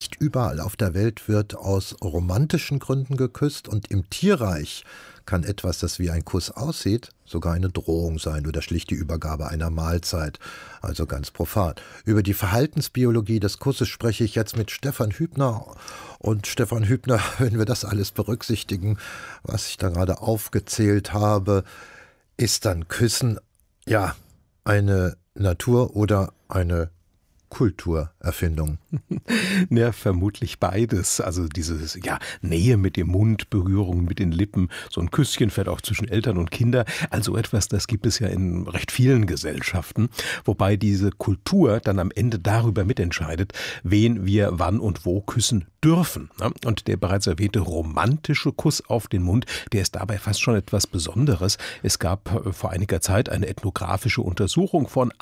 Nicht überall auf der Welt wird aus romantischen Gründen geküsst und im Tierreich kann etwas, das wie ein Kuss aussieht, sogar eine Drohung sein oder schlicht die Übergabe einer Mahlzeit, also ganz profan. Über die Verhaltensbiologie des Kusses spreche ich jetzt mit Stefan Hübner. Und Stefan Hübner, wenn wir das alles berücksichtigen, was ich da gerade aufgezählt habe, ist dann Küssen ja eine Natur- oder eine Kulturerfindung? Ja, vermutlich beides. Also dieses Nähe mit dem Mund, Berührung mit den Lippen, so ein Küsschen fällt auch zwischen Eltern und Kinder. Also etwas, das gibt es ja in recht vielen Gesellschaften, wobei diese Kultur dann am Ende darüber mitentscheidet, wen wir wann und wo küssen dürfen. Und der bereits erwähnte romantische Kuss auf den Mund, der ist dabei fast schon etwas Besonderes. Es gab vor einiger Zeit eine ethnografische Untersuchung von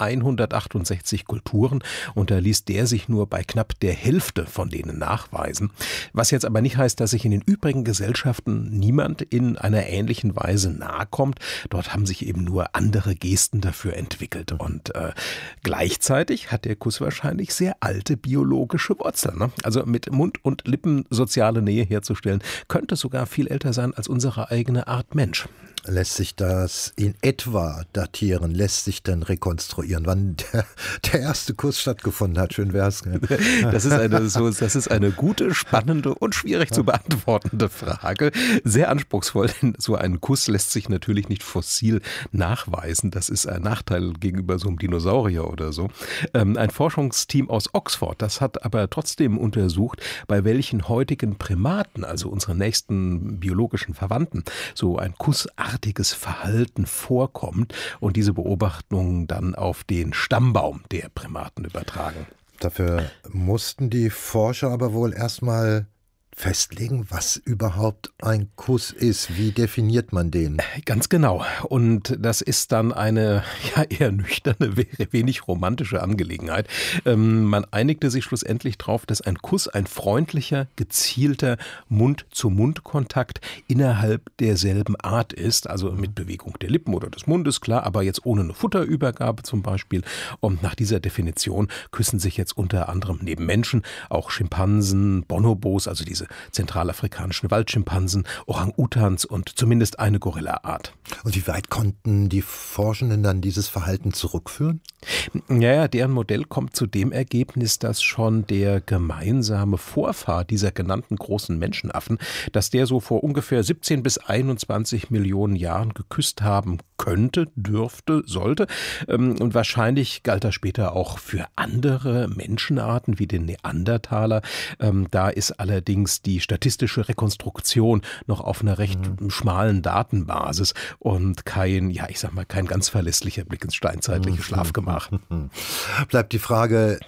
168 Kulturen und da ließ der sich nur bei knapp der Hälfte von denen nachweisen. Was jetzt aber nicht heißt, dass sich in den übrigen Gesellschaften niemand in einer ähnlichen Weise nahe kommt. Dort haben sich eben nur andere Gesten dafür entwickelt. Und gleichzeitig hat der Kuss wahrscheinlich sehr alte biologische Wurzeln. Ne? Also mit Mund und Lippen soziale Nähe herzustellen, könnte sogar viel älter sein als unsere eigene Art Mensch. Lässt sich das in etwa datieren? Lässt sich dann rekonstruieren, wann der erste Kuss stattgefunden hat? Schön wär's. Das ist eine gute, spannende und schwierig zu beantwortende Frage. Sehr anspruchsvoll, denn so ein Kuss lässt sich natürlich nicht fossil nachweisen. Das ist ein Nachteil gegenüber so einem Dinosaurier oder so. Ein Forschungsteam aus Oxford, das hat aber trotzdem untersucht, bei welchen heutigen Primaten, also unseren nächsten biologischen Verwandten, so ein kussartiges Verhalten vorkommt und diese Beobachtungen dann auf den Stammbaum der Primaten übertragen. Dafür mussten die Forscher aber wohl erstmal festlegen, was überhaupt ein Kuss ist. Wie definiert man den? Ganz genau. Und das ist dann eine eher nüchterne, wenig romantische Angelegenheit. Man einigte sich schlussendlich darauf, dass ein Kuss ein freundlicher, gezielter Mund-zu-Mund-Kontakt innerhalb derselben Art ist, also mit Bewegung der Lippen oder des Mundes, klar, aber jetzt ohne eine Futterübergabe zum Beispiel. Und nach dieser Definition küssen sich jetzt unter anderem neben Menschen auch Schimpansen, Bonobos, also diese zentralafrikanischen Waldschimpansen, Orang-Utans und zumindest eine Gorilla-Art. Und wie weit konnten die Forschenden dann dieses Verhalten zurückführen? Ja, deren Modell kommt zu dem Ergebnis, dass schon der gemeinsame Vorfahr dieser genannten großen Menschenaffen, dass der so vor ungefähr 17 bis 21 Millionen Jahren geküsst haben könnte, dürfte, sollte. Und wahrscheinlich galt das später auch für andere Menschenarten wie den Neandertaler. Da ist allerdings die statistische Rekonstruktion noch auf einer recht schmalen Datenbasis und kein ganz verlässlicher Blick ins steinzeitliche Schlafgemach. Bleibt die Frage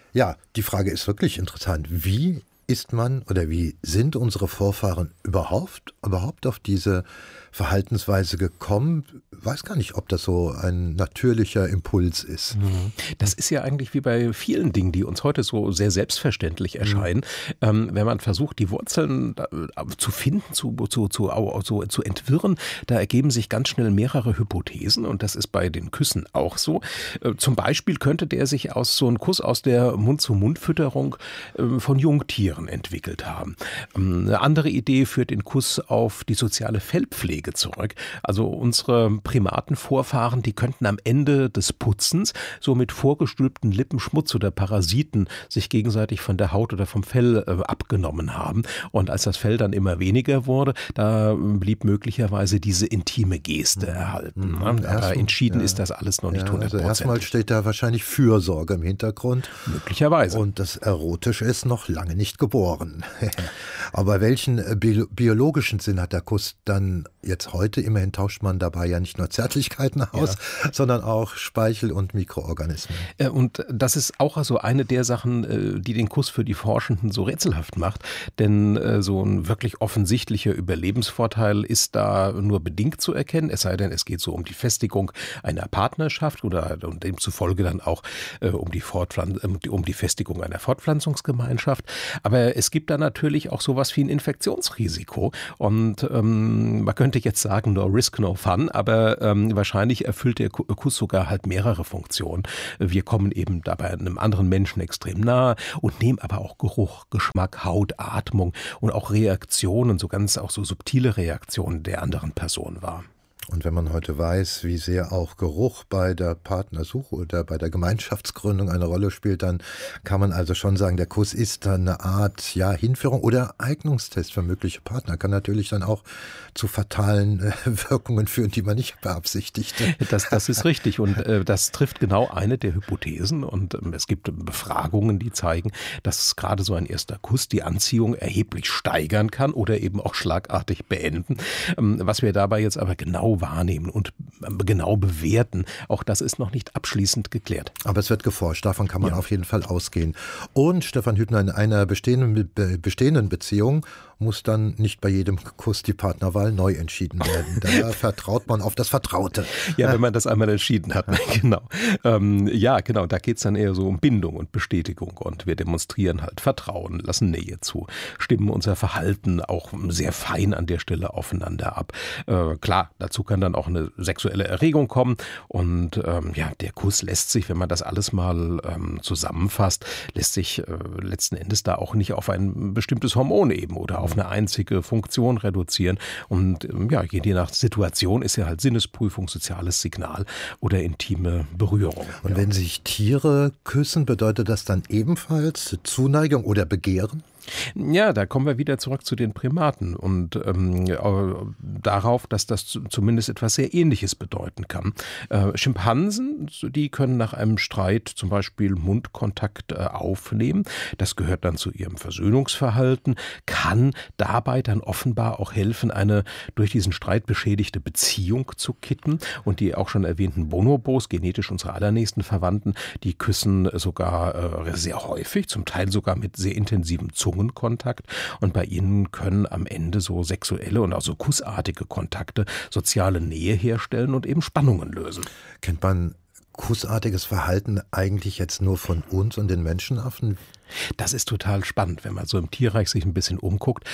ist wirklich interessant. Wie ist man oder wie sind unsere Vorfahren überhaupt auf diese Verhaltensweise gekommen? Ich weiß gar nicht, ob das so ein natürlicher Impuls ist. Das ist ja eigentlich wie bei vielen Dingen, die uns heute so sehr selbstverständlich erscheinen. Wenn man versucht, die Wurzeln zu finden, zu entwirren, da ergeben sich ganz schnell mehrere Hypothesen und das ist bei den Küssen auch so. Zum Beispiel könnte der sich aus so einem Kuss aus der Mund-zu-Mund-Fütterung von Jungtieren entwickelt haben. Eine andere Idee führt den Kuss auf die soziale Fellpflege zurück. Also unsere Primatenvorfahren, die könnten am Ende des Putzens so mit vorgestülpten Lippen Schmutz oder Parasiten sich gegenseitig von der Haut oder vom Fell abgenommen haben. Und als das Fell dann immer weniger wurde, da blieb möglicherweise diese intime Geste erhalten. Aber entschieden ist das alles noch nicht 100%. Also erstmal steht da wahrscheinlich Fürsorge im Hintergrund. Möglicherweise. Und das Erotische ist noch lange nicht geboren. Aber welchen biologischen Sinn hat der Kuss dann jetzt heute? Immerhin tauscht man dabei ja nicht nur Zärtlichkeiten aus, sondern auch Speichel und Mikroorganismen. Und das ist auch also eine der Sachen, die den Kuss für die Forschenden so rätselhaft macht. Denn so ein wirklich offensichtlicher Überlebensvorteil ist da nur bedingt zu erkennen. Es sei denn, es geht so um die Festigung einer Partnerschaft oder demzufolge dann auch um die Festigung einer Fortpflanzungsgemeinschaft. Aber Aber es gibt da natürlich auch sowas wie ein Infektionsrisiko. Und man könnte jetzt sagen, no risk, no fun, aber wahrscheinlich erfüllt der Kuss sogar halt mehrere Funktionen. Wir kommen eben dabei einem anderen Menschen extrem nahe und nehmen aber auch Geruch, Geschmack, Haut, Atmung und auch Reaktionen, so ganz auch so subtile Reaktionen der anderen Person wahr. Und wenn man heute weiß, wie sehr auch Geruch bei der Partnersuche oder bei der Gemeinschaftsgründung eine Rolle spielt, dann kann man also schon sagen, der Kuss ist dann eine Art Hinführung oder Eignungstest für mögliche Partner. Kann natürlich dann auch zu fatalen Wirkungen führen, die man nicht beabsichtigt. Das ist richtig und das trifft genau eine der Hypothesen und es gibt Befragungen, die zeigen, dass gerade so ein erster Kuss die Anziehung erheblich steigern kann oder eben auch schlagartig beenden. Was wir dabei jetzt aber genau wahrnehmen und genau bewerten, auch das ist noch nicht abschließend geklärt. Aber es wird geforscht, davon kann man auf jeden Fall ausgehen. Und Stefan Hübner, in einer bestehenden Beziehung muss dann nicht bei jedem Kuss die Partnerwahl neu entschieden werden. Da vertraut man auf das Vertraute. Ja, wenn man das einmal entschieden hat, genau. Genau, da geht es dann eher so um Bindung und Bestätigung und wir demonstrieren halt Vertrauen, lassen Nähe zu, stimmen unser Verhalten auch sehr fein an der Stelle aufeinander ab. Klar, dazu kann dann auch eine sexuelle Erregung kommen und der Kuss lässt sich, wenn man das alles mal zusammenfasst, lässt sich letzten Endes da auch nicht auf ein bestimmtes Hormon eben oder auf eine einzige Funktion reduzieren. Und je nach Situation ist ja halt Sinnesprüfung, soziales Signal oder intime Berührung. Und wenn sich Tiere küssen, bedeutet das dann ebenfalls Zuneigung oder Begehren? Ja, da kommen wir wieder zurück zu den Primaten und darauf, dass das zumindest etwas sehr Ähnliches bedeuten kann. Schimpansen, die können nach einem Streit zum Beispiel Mundkontakt aufnehmen. Das gehört dann zu ihrem Versöhnungsverhalten, kann dabei dann offenbar auch helfen, eine durch diesen Streit beschädigte Beziehung zu kitten. Und die auch schon erwähnten Bonobos, genetisch unsere allernächsten Verwandten, die küssen sogar sehr häufig, zum Teil sogar mit sehr intensivem Zungenkontakt. Und bei ihnen können am Ende so sexuelle und auch so kussartige Kontakte soziale Nähe herstellen und eben Spannungen lösen. Kennt man kussartiges Verhalten eigentlich jetzt nur von uns und den Menschenaffen? Das ist total spannend. Wenn man so im Tierreich sich ein bisschen umguckt,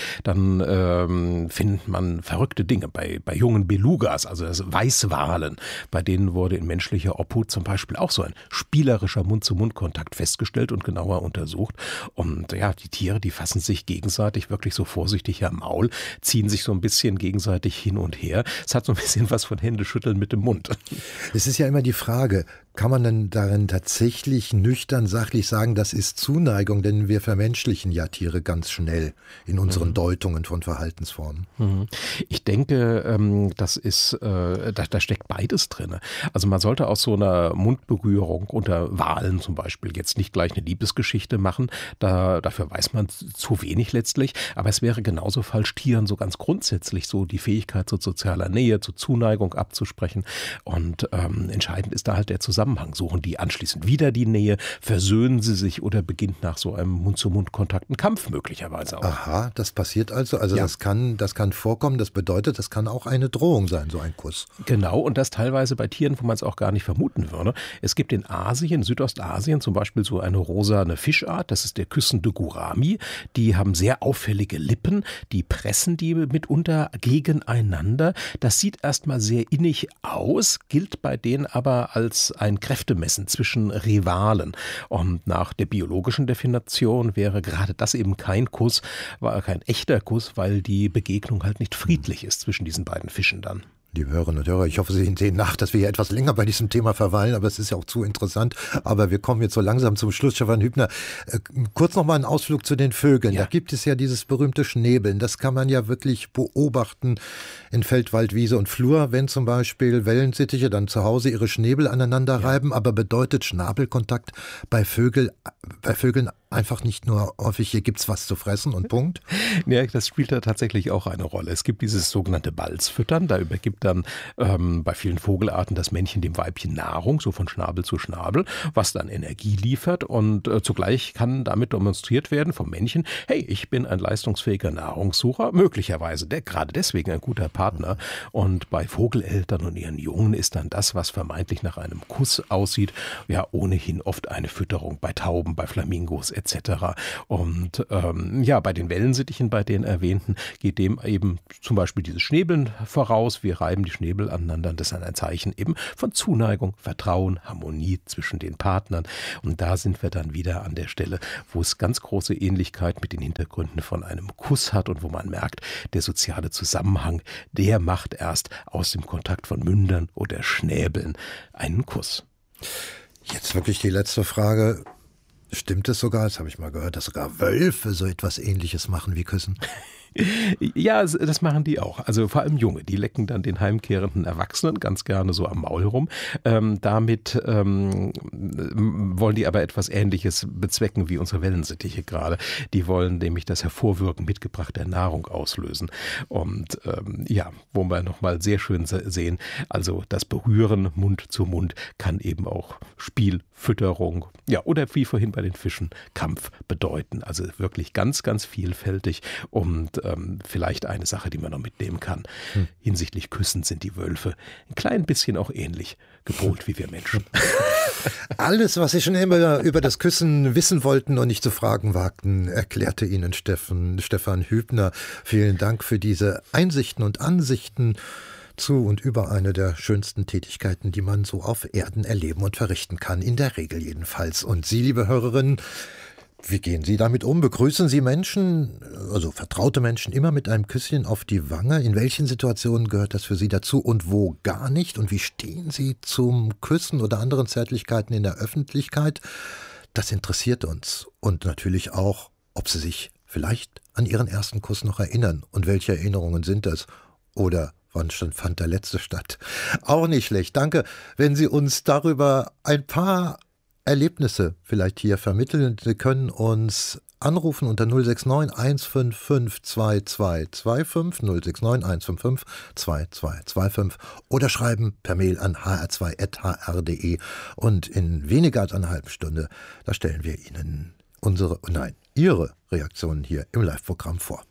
dann findet man verrückte Dinge. Bei jungen Belugas, also Weißwalen, bei denen wurde in menschlicher Obhut zum Beispiel auch so ein spielerischer Mund-zu-Mund-Kontakt festgestellt und genauer untersucht. Und die Tiere, die fassen sich gegenseitig wirklich so vorsichtig am Maul, ziehen sich so ein bisschen gegenseitig hin und her. Es hat so ein bisschen was von Händeschütteln mit dem Mund. Es ist ja immer die Frage, kann man denn darin tatsächlich nüchtern, sachlich sagen, das ist Zuneigung, denn wir vermenschlichen ja Tiere ganz schnell in unseren Deutungen von Verhaltensformen. Ich denke, das ist, da steckt beides drin. Also man sollte aus so einer Mundberührung unter Walen zum Beispiel jetzt nicht gleich eine Liebesgeschichte machen, dafür weiß man zu wenig letztlich, aber es wäre genauso falsch, Tieren so ganz grundsätzlich so die Fähigkeit zu sozialer Nähe, zu Zuneigung abzusprechen und entscheidend ist da halt der Zusammenhang. Suchen die anschließend wieder die Nähe, versöhnen sie sich oder beginnt nach so einem Mund-zu-Mund-Kontakt ein Kampf möglicherweise auch. Aha, das passiert also. Also das kann vorkommen, das bedeutet, das kann auch eine Drohung sein, so ein Kuss. Genau, und das teilweise bei Tieren, wo man es auch gar nicht vermuten würde. Es gibt in Asien, Südostasien zum Beispiel so eine rosane Fischart, das ist der küssende Gourami. Die haben sehr auffällige Lippen, die pressen die mitunter gegeneinander. Das sieht erstmal sehr innig aus, gilt bei denen aber als ein Kräftemessen zwischen Rivalen. Und nach der biologischen Definition wäre gerade das eben kein Kuss, war kein echter Kuss, weil die Begegnung halt nicht friedlich ist zwischen diesen beiden Fischen dann. Liebe Hörerinnen und Hörer, ich hoffe, Sie sehen nach, dass wir hier etwas länger bei diesem Thema verweilen, aber es ist ja auch zu interessant. Aber wir kommen jetzt so langsam zum Schluss. Stefan Hübner, kurz noch mal einen Ausflug zu den Vögeln. Ja. Da gibt es ja dieses berühmte Schnäbeln. Das kann man ja wirklich beobachten in Feld, Wald, Wiese und Flur, wenn zum Beispiel Wellensittiche dann zu Hause ihre Schnäbel aneinander reiben. Aber bedeutet Schnabelkontakt bei Vögeln einfach nicht nur häufig, hier gibt's was zu fressen und Punkt? Ja, das spielt da tatsächlich auch eine Rolle. Es gibt dieses sogenannte Balzfüttern, da übergibt dann bei vielen Vogelarten das Männchen dem Weibchen Nahrung, so von Schnabel zu Schnabel, was dann Energie liefert und zugleich kann damit demonstriert werden vom Männchen, hey, ich bin ein leistungsfähiger Nahrungssucher, möglicherweise gerade deswegen ein guter Partner. Und bei Vogeleltern und ihren Jungen ist dann das, was vermeintlich nach einem Kuss aussieht, ja ohnehin oft eine Fütterung bei Tauben, bei Flamingos etc. Und bei den Wellensittichen, bei den erwähnten, geht dem eben zum Beispiel dieses Schnäbeln voraus. Wir reiben die Schnäbel aneinander. Das ist ein Zeichen eben von Zuneigung, Vertrauen, Harmonie zwischen den Partnern. Und da sind wir dann wieder an der Stelle, wo es ganz große Ähnlichkeit mit den Hintergründen von einem Kuss hat und wo man merkt, der soziale Zusammenhang, der macht erst aus dem Kontakt von Mündern oder Schnäbeln einen Kuss. Jetzt wirklich die letzte Frage. Stimmt es sogar, das habe ich mal gehört, dass sogar Wölfe so etwas Ähnliches machen wie Küssen? Ja, das machen die auch. Also vor allem Junge, die lecken dann den heimkehrenden Erwachsenen ganz gerne so am Maul rum. Damit wollen die aber etwas Ähnliches bezwecken wie unsere Wellensittiche gerade. Die wollen nämlich das Hervorwirken mitgebrachter Nahrung auslösen. Und wo wir nochmal sehr schön sehen, also das Berühren Mund zu Mund kann eben auch Spiel, Fütterung, oder wie vorhin bei den Fischen, Kampf bedeuten. Also wirklich ganz, ganz vielfältig und vielleicht eine Sache, die man noch mitnehmen kann. Hinsichtlich Küssen sind die Wölfe ein klein bisschen auch ähnlich gepolt wie wir Menschen. Alles, was Sie schon immer über das Küssen wissen wollten und nicht zu fragen wagten, erklärte Ihnen Stefan Hübner. Vielen Dank für diese Einsichten und Ansichten zu und über eine der schönsten Tätigkeiten, die man so auf Erden erleben und verrichten kann, in der Regel jedenfalls. Und Sie, liebe Hörerinnen, wie gehen Sie damit um? Begrüßen Sie Menschen, also vertraute Menschen, immer mit einem Küsschen auf die Wange? In welchen Situationen gehört das für Sie dazu und wo gar nicht? Und wie stehen Sie zum Küssen oder anderen Zärtlichkeiten in der Öffentlichkeit? Das interessiert uns. Und natürlich auch, ob Sie sich vielleicht an Ihren ersten Kuss noch erinnern. Und welche Erinnerungen sind das? Oder wann fand der letzte statt? Auch nicht schlecht. Danke, wenn Sie uns darüber ein paar Erlebnisse vielleicht hier vermitteln. Sie können uns anrufen unter 069 155 2225 069 155 2225 oder schreiben per Mail an hr2.hr.de und in weniger als einer halben Stunde, da stellen wir Ihnen Ihre Reaktionen hier im Live-Programm vor.